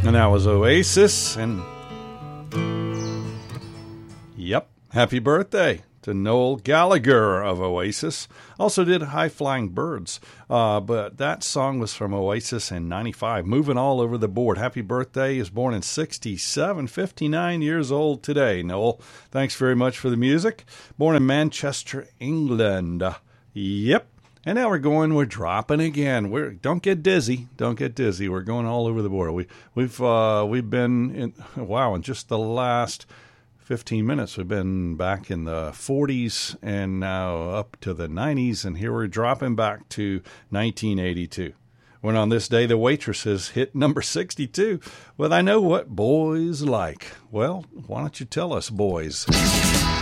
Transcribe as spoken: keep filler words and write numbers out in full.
And that was Oasis, and yep, happy birthday to Noel Gallagher of Oasis. Also did High Flying Birds, uh, but that song was from Oasis in ninety-five, moving all over the board. Happy birthday. He was born in sixty-seven, fifty-nine years old today, Noel. Thanks very much for the music. Born in Manchester, England. Uh, yep. And now we're going, we're dropping again. We're don't get dizzy, don't get dizzy. We're going all over the board. We we've uh, we've been in wow, in just the last fifteen minutes, we've been back in the forties and now up to the nineties, and here we're dropping back to nineteen eighty-two. When on this day the Waitresses hit number sixty-two. Well, I know what boys like. Well, why don't you tell us, boys?